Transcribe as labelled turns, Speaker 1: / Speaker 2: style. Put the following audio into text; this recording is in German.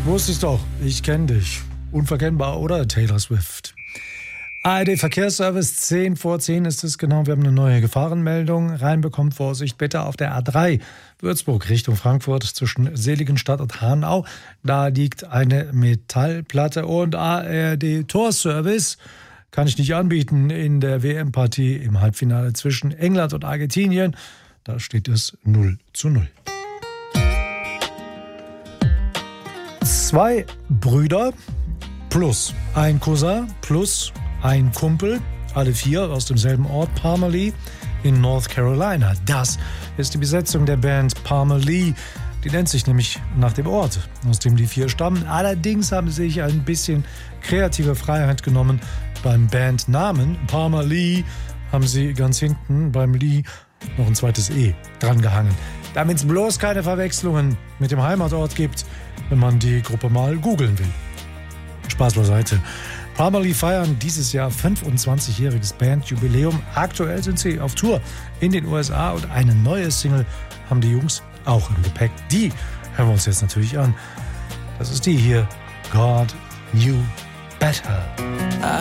Speaker 1: Wusste ich doch, ich kenne dich. Unverkennbar, oder? Taylor Swift. ARD Verkehrsservice, 10 vor 10 ist es genau. Wir haben eine neue Gefahrenmeldung reinbekommen. Vorsicht bitte auf der A3 Würzburg Richtung Frankfurt zwischen Seligenstadt und Hanau. Da liegt eine Metallplatte und ARD Torservice kann ich nicht anbieten in der WM-Partie im Halbfinale zwischen England und Argentinien. Da steht es 0:0. 2 Brüder plus ein Cousin plus ein Kumpel, alle 4 aus demselben Ort, Palmer Lee in North Carolina. Das ist die Besetzung der Band Palmer Lee. Die nennt sich nämlich nach dem Ort, aus dem die 4 stammen. Allerdings haben sie sich ein bisschen kreative Freiheit genommen. Beim Bandnamen Palmer Lee haben sie ganz hinten beim Lee noch ein zweites E drangehangen. Damit es bloß keine Verwechslungen mit dem Heimatort gibt, wenn man die Gruppe mal googeln will. Spaß beiseite. Palmer Lee feiern dieses Jahr 25-jähriges Bandjubiläum. Aktuell sind sie auf Tour in den USA und eine neue Single haben die Jungs auch im Gepäck. Die hören wir uns jetzt natürlich an. Das ist die hier, God Knew Better.